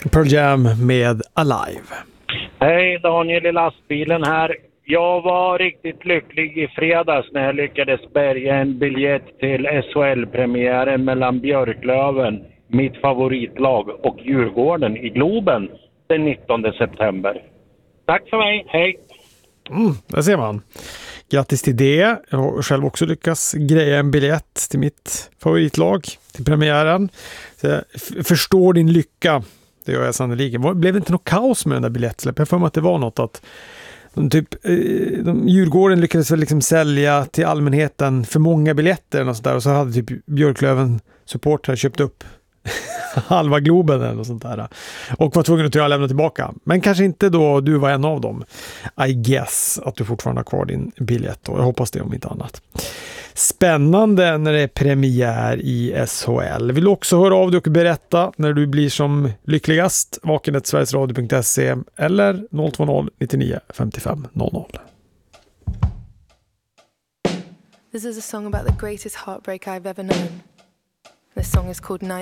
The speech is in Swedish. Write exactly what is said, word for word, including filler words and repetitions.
Pearl Jam med Alive. Hej, Daniel i lastbilen här. Jag var riktigt lycklig i fredags när jag lyckades bärga en biljett till S H L-premiären mellan Björklöven, mitt favoritlag, och Djurgården i Globen den nittonde september. Tack för mig, hej! Mm, där ser man. Grattis till det. Jag har själv också lyckats greja en biljett till mitt favoritlag till premiären. Så jag f- förstår din lycka. Det gör jag sannoliken. Det blev inte något kaos med den där biljettsläpp. Jag får mig att det var något att de typ, de, Djurgården lyckades väl liksom sälja till allmänheten för många biljetter och, sånt där, och så hade typ Björklöven supportrar köpt upp halva Globen eller något sånt där. Och var tvungen att lämna tillbaka. Men kanske inte då du var en av dem. I guess att du fortfarande har kvar din biljett. Och jag hoppas det om inte annat. Spännande när det är premiär i S H L. Vill du också höra av dig och berätta när du blir som lyckligast? vakenet sverigesradio punkt se eller noll två noll nittionio femtiofem noll noll. This is a song about the greatest heartbreak I've ever known. This song is called Night